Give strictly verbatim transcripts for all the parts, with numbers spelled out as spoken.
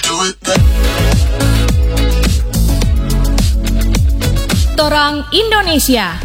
Torang Indonesia.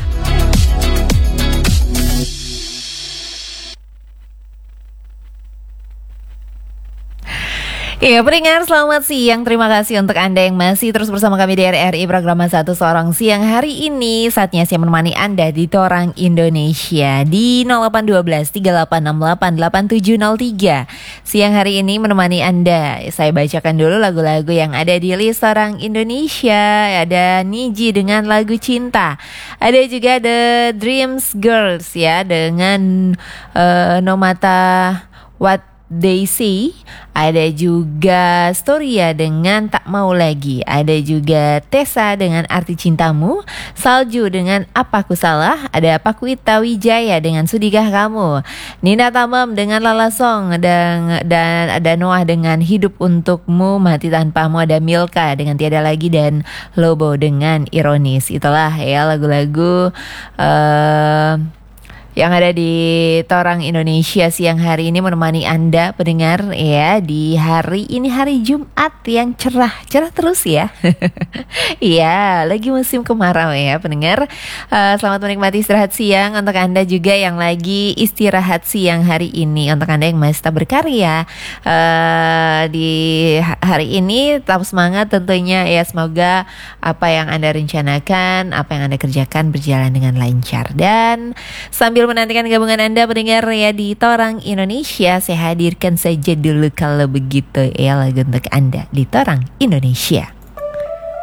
Ya, pendengar selamat siang. Terima kasih untuk Anda yang masih terus bersama kami di R R I Program satu Sorong Siang. Hari ini saatnya saya menemani Anda di Torang Indonesia di nol delapan satu dua tiga delapan enam delapan delapan tujuh nol tiga. Siang hari ini menemani Anda. Saya bacakan dulu lagu-lagu yang ada di list Torang Indonesia. Ada Niji dengan lagu Cinta. Ada juga The Dreams Girls ya dengan uh, No Matter What They Say. Ada juga Storia dengan Tak Mau Lagi. Ada juga Tessa dengan Arti Cintamu. Salju dengan Apa Ku Salah. Ada Pakuita Wijaya dengan Sudikah Kamu. Nina Tamam dengan Lala Song. Dan, dan ada Noah dengan Hidup Untukmu. Mati Tanpamu. Ada Milka dengan Tiada Lagi. Dan Lobo dengan Ironis. Itulah ya lagu-lagu uh, yang ada di Torang Indonesia siang hari ini menemani Anda pendengar ya di hari ini, hari Jumat yang cerah, cerah terus ya. Iya, lagi musim kemarau ya pendengar. Uh, selamat menikmati istirahat siang untuk Anda juga yang lagi istirahat siang hari ini. Untuk Anda yang masih tetap berkarya uh, di hari ini, tetap semangat tentunya ya. Semoga apa yang Anda rencanakan, apa yang Anda kerjakan berjalan dengan lancar. Dan sambil menantikan gabungan Anda pendengar ya di Torang Indonesia, saya hadirkan saja dulu kalau begitu ya lagu untuk Anda di Torang Indonesia.